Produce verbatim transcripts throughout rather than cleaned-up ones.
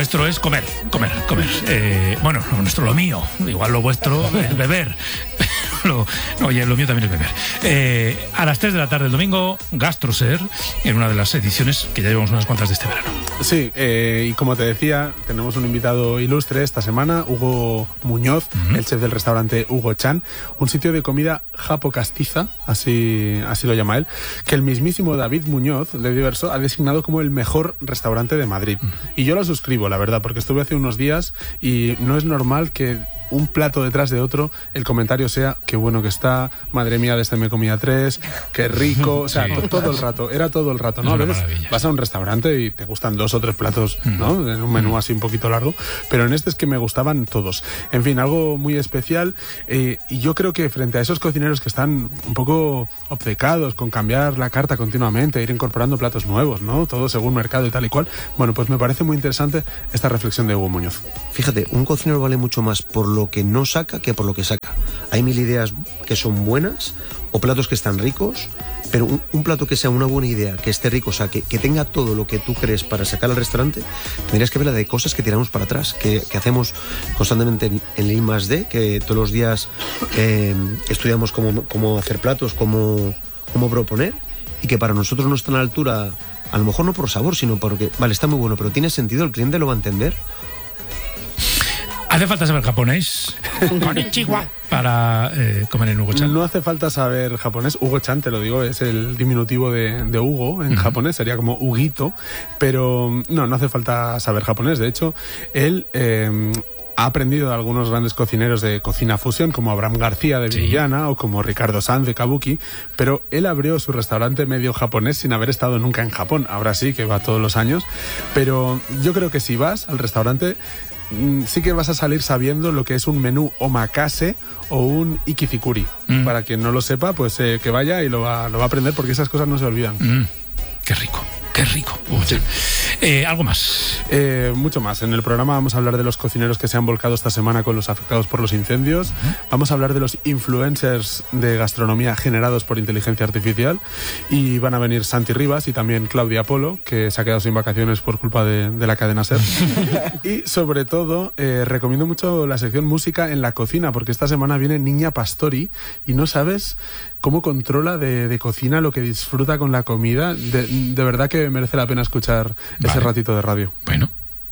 nuestro es comer, comer, comer. Eh, bueno, lo nuestro, lo mío. Igual lo vuestro es beber. Lo, oye, lo mío también es beber. Eh, a las tres de la tarde del domingo, GastroSer, en una de las ediciones que ya llevamos unas cuantas de este verano. Sí, eh, y como te decía, tenemos un invitado ilustre esta semana, Hugo Muñoz, uh-huh. el chef del restaurante Hugo Chan, un sitio de comida japo-castiza, así, así lo llama él, que el mismísimo David Muñoz, de Diverso, ha designado como el mejor restaurante de Madrid. Uh-huh. Y yo lo suscribo, la verdad, porque estuve hace unos días y no es normal que un plato detrás de otro el comentario sea qué bueno que está, madre mía, de este me comía tres, qué rico, o sea, sí. todo el rato, era todo el rato, ¿no? A veces vas a un restaurante y te gustan dos o tres platos, ¿no? En un menú así un poquito largo, pero en este es que me gustaban todos. En fin, algo muy especial, eh, y yo creo que frente a esos cocineros que están un poco obcecados con cambiar la carta continuamente, ir incorporando platos nuevos, ¿no? Todo según mercado y tal y cual, bueno, pues me parece muy interesante esta reflexión de Hugo Muñoz. Fíjate, un cocinero vale mucho más por lo que no saca que por lo que saca. Hay mil ideas que son buenas o platos que están ricos, pero un, un plato que sea una buena idea, que esté rico, o sea, que, que tenga todo lo que tú crees para sacar al restaurante, tendrías que ver la de cosas que tiramos para atrás, que, que hacemos constantemente en, en el I más D, que todos los días eh, estudiamos cómo, cómo hacer platos, cómo, cómo proponer, y que para nosotros no están a la altura, a lo mejor no por sabor, sino porque, vale, está muy bueno, pero tiene sentido, el cliente lo va a entender. ¿Hace falta saber japonés para eh, comer en Hugo Chan? No hace falta saber japonés. Hugo Chan, te lo digo, es el diminutivo de, de Hugo en uh-huh. japonés, sería como Huguito, pero no, no hace falta saber japonés. De hecho, él eh, ha aprendido de algunos grandes cocineros de cocina fusión, como Abraham García de Villana, sí. o como Ricardo Sanz de Kabuki, pero él abrió su restaurante medio japonés sin haber estado nunca en Japón. Ahora sí, que va todos los años, pero yo creo que si vas al restaurante, sí que vas a salir sabiendo lo que es un menú omakase o un ikizikuri. Mm. Para quien no lo sepa, pues eh, que vaya y lo va, lo va a aprender, porque esas cosas no se olvidan. Mm. Qué rico, qué rico. Sí. Eh, ¿Algo más? Eh, mucho más. En el programa vamos a hablar de los cocineros que se han volcado esta semana con los afectados por los incendios. Uh-huh. Vamos a hablar de los influencers de gastronomía generados por inteligencia artificial. Y van a venir Santi Rivas y también Claudia Polo, que se ha quedado sin vacaciones por culpa de, de la cadena SER. Y sobre todo, eh, recomiendo mucho la sección Música en la Cocina, porque esta semana viene Niña Pastori y no sabes cómo controla de, de cocina lo que disfruta con la comida. De, de verdad que merece la pena escuchar vale. ese ratito de radio. Bueno,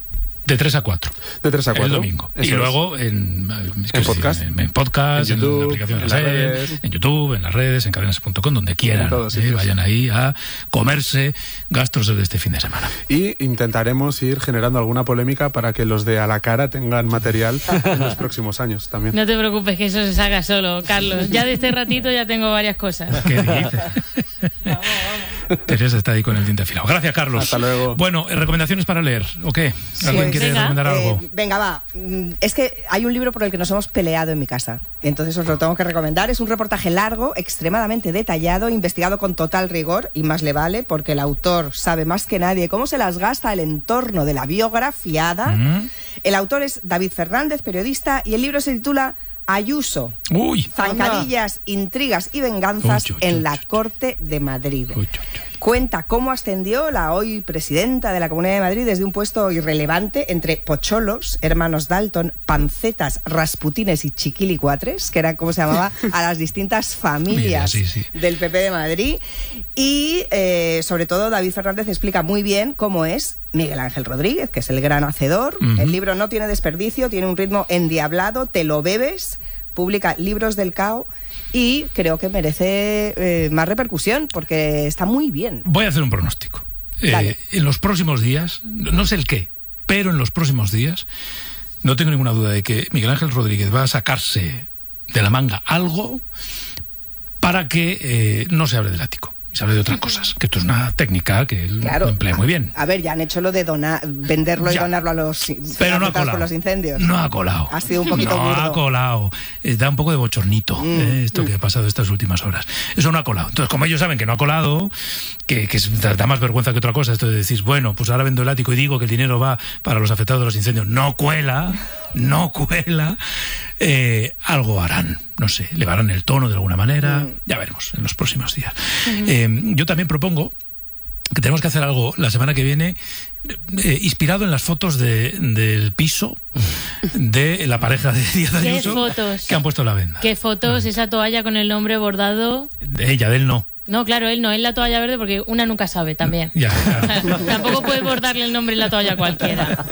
de tres a cuatro. De tres a cuatro. El domingo. Eso y luego es. en, ¿En podcast, en, en podcast, en, YouTube, en la aplicación de la SER, en YouTube, en las redes, en cadenas punto com, donde quieran. Todos, eh, vayan ahí a comerse GastroSer de este fin de semana. Y intentaremos ir generando alguna polémica para que los de A la Cara tengan material en los próximos años también. No te preocupes, que eso se saca solo, Carlos. Ya de este ratito ya tengo varias cosas. ¿Qué dices? Vamos, vamos. Teresa está ahí con el diente afilado. Gracias, Carlos. Hasta luego. Bueno, ¿recomendaciones para leer o qué? ¿Alguien Sí, quiere venga. recomendar algo? Eh, venga, va. Es que hay un libro por el que nos hemos peleado en mi casa. Entonces os lo tengo que recomendar. Es un reportaje largo, extremadamente detallado, investigado con total rigor, y más le vale, porque el autor sabe más que nadie cómo se las gasta el entorno de la biografiada. Uh-huh. El autor es David Fernández, periodista, y el libro se titula Ayuso, Uy. zancadillas, intrigas y venganzas uy, uy, en uy, la uy, Corte de Madrid. Uy, uy, uy. Cuenta cómo ascendió la hoy presidenta de la Comunidad de Madrid desde un puesto irrelevante entre pocholos, hermanos Dalton, pancetas, rasputines y chiquilicuatres, que era como se llamaba a las distintas familias Mira, sí, sí. del P P de Madrid. Y eh, sobre todo David Fernández explica muy bien cómo es Miguel Ángel Rodríguez, que es el gran hacedor. Uh-huh. El libro no tiene desperdicio, tiene un ritmo endiablado, te lo bebes. Publica Libros del Cao y creo que merece eh, más repercusión porque está muy bien. Voy a hacer un pronóstico. Eh, en los próximos días, no sé el qué, pero en los próximos días no tengo ninguna duda de que Miguel Ángel Rodríguez va a sacarse de la manga algo para que eh, no se hable del ático y se hable de otras cosas, que esto es una técnica que él claro, emplea muy bien. A, a ver, ya han hecho lo de donar, venderlo ya. y donarlo a los, pero no ha colado, por los incendios. No ha colado. Ha sido un poquito No burdo. ha colado. Eh, da un poco de bochornito mm. eh, esto mm. que ha pasado estas últimas horas. Eso no ha colado. Entonces, como ellos saben que no ha colado, que, que da más vergüenza que otra cosa, esto de decir, bueno, pues ahora vendo el ático y digo que el dinero va para los afectados de los incendios. No cuela, no cuela. Eh, algo harán, no sé, elevarán el tono de alguna manera, mm. ya veremos en los próximos días. Mm-hmm. Eh, yo también propongo que tenemos que hacer algo la semana que viene eh, inspirado en las fotos de, del piso de la pareja de Díaz Ayuso. ¿Qué fotos? Que han puesto la venda. ¿Qué fotos? Esa toalla con el nombre bordado. De ella, de él no. No, claro, él no, él la toalla verde porque una nunca sabe también. Ya, claro. Tampoco puedes bordarle el nombre en la toalla a cualquiera.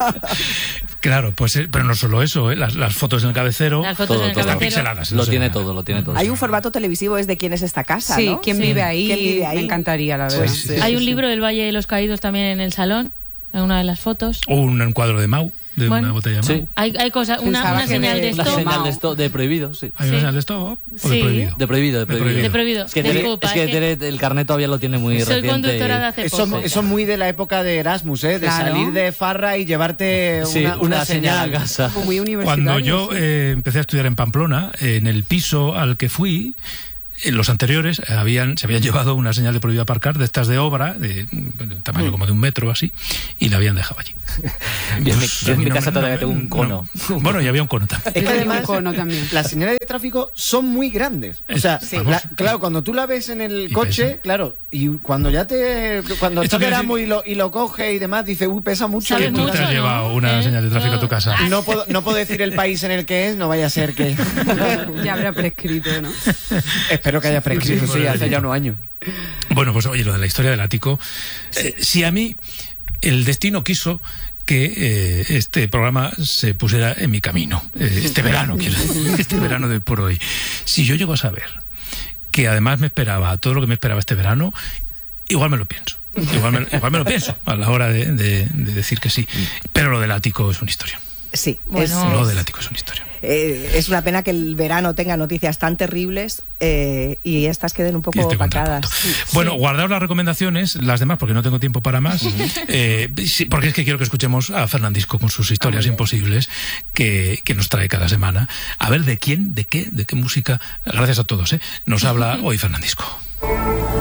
Claro, pues, eh, pero no solo eso, ¿eh? las, las fotos en el cabecero. Las fotos Todo, en el todo. Están cabecero. pixeladas. Lo no se tiene ve nada. todo, lo tiene todo. Hay un formato televisivo, es de quién es esta casa, Sí, ¿no? ¿quién Sí. vive ahí? ¿Quién vive ahí? Me encantaría, la verdad. Pues, sí. Hay un libro del Valle de los Caídos también en el salón, en una de las fotos. O un encuadro de Mau, de Bueno. una botella de Mau. Sí. Hay, hay cosas, una, Pensaba una que señal de- de Una esto. señal de esto, de prohibido, sí. ¿Hay De una Sí. señal de esto o Sí. de prohibido? prohibido, de prohibido. De prohibido. Es que, Tere, Disculpa, es que es que Tere, el carnet todavía lo tiene muy soy reciente. conductora de hace Eso, poco. eso es muy de la época de Erasmus, ¿eh? De Claro. salir de farra y llevarte Sí, una, una señal. a casa. Como muy universitario. Cuando yo sí. eh, empecé a estudiar en Pamplona, en el piso al que fui, en los anteriores eh, habían, se habían llevado una señal de prohibido aparcar de estas de obra, de bueno, tamaño como de un metro o así, y la habían dejado allí. Yo en mi- yo en mi no casa me- todavía no tengo me- un cono. no. Bueno, y había un cono también. Es que Yo tenía un además cono también. las señales de tráfico son muy grandes. O sea, Sí. la- claro, cuando tú la ves en el Y coche, pesa. claro, y cuando ya te cuando Esto toca quiere Erasmus decir- y lo, y lo coge y demás, dice, uy, pesa mucho. ¿Sabes y es muy Tú te mucho, has grande. no? llevado una ¿Eh? señal de tráfico a tu No. casa. No puedo, no puedo decir el país en el que es, no vaya a ser que... Ya habrá prescrito, ¿no? Espero que haya prescrito, sí, hace ya unos años. Bueno, pues oye, lo de la historia del ático. Eh, si a mí el destino quiso que eh, este programa se pusiera en mi camino, eh, este verano, quiero decir, este verano de hoy por hoy. Si yo llego a saber que además me esperaba todo lo que me esperaba este verano, igual me lo pienso. Igual me, igual me lo pienso a la hora de, de- de decir que sí. Pero lo del ático es una historia. Sí, Bueno. es, Lo del ático es una historia. eh, es una pena que el verano tenga noticias tan terribles eh, y estas queden un Y poco este opacadas. contrapunto. Bueno, guardaos las recomendaciones, las demás, porque no tengo tiempo para más. eh, sí, porque es que quiero que escuchemos a Fernandisco con sus historias imposibles que, que nos trae cada semana. A ver de quién, de qué, de qué música. Gracias a todos, ¿eh? Nos habla hoy Fernandisco.